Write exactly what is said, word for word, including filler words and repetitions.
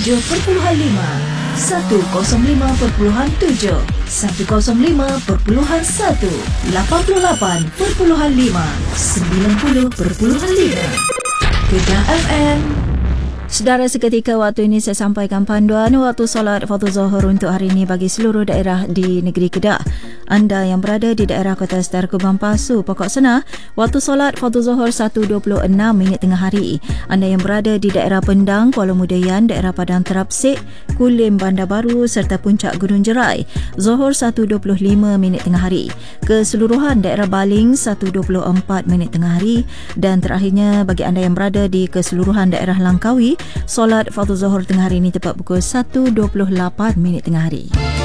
tujuh perpuluhan lima, seratus lima perpuluhan tujuh, seratus lima perpuluhan satu, lapan puluh lapan perpuluhan lima, sembilan puluh perpuluhan lima. Kedah F M. Sedara, seketika waktu ini saya sampaikan panduan waktu solat fardu Zuhur untuk hari ini bagi seluruh daerah di negeri Kedah. Anda yang berada di daerah Kota Setar Kubang Pasu, Pokok Senah, waktu solat fardu Zuhur satu dua puluh enam minit tengah hari. Anda yang berada di daerah Pendang, Kuala Mudayan, daerah Padang Terapsik, Kulim, Bandar Baru serta Puncak Gunung Jerai, Zuhur satu dua puluh lima minit tengah hari. Keseluruhan daerah Baling satu dua puluh empat minit tengah hari. Dan terakhirnya bagi anda yang berada di keseluruhan daerah Langkawi, solat fardu Zuhur tengah hari ini tepat pukul satu dua puluh lapan minit tengah hari.